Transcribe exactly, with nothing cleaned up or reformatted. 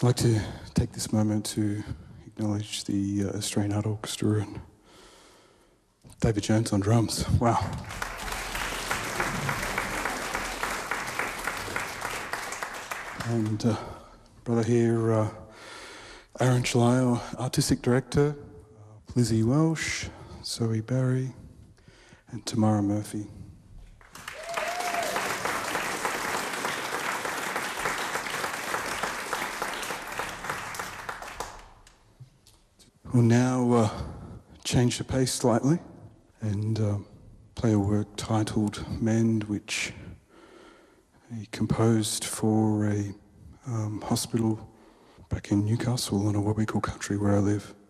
I'd like to take this moment to acknowledge the uh, Australian Art Orchestra and David Jones on drums. Wow. And uh, brother here, uh, Aaron Chalayo, Artistic Director, uh, Lizzie Welsh, Zoe Barry, and Tamara Murphy. We'll now uh, change the pace slightly and uh, play a work titled Mend, which he composed for a um, hospital back in Newcastle in a Awabakal country where I live.